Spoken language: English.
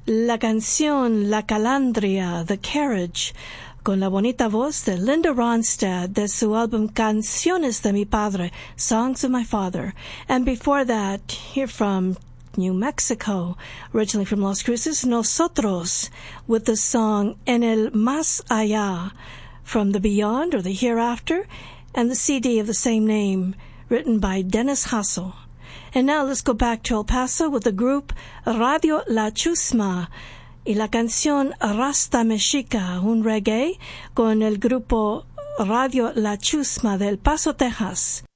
la canción La Calandria, The Carriage, con la bonita voz de Linda Ronstadt de su álbum Canciones de mi Padre, Songs of My Father. And before that, here from New Mexico, originally from Las Cruces, Nosotros, with the song En el Más Allá, from the Beyond or the Hereafter, and the CD of the same name, written by Dennis Hassel. And now let's go back to El Paso with the group Radio La Chusma y la canción Rasta Mexica, un reggae con el grupo Radio La Chusma de El Paso, Texas.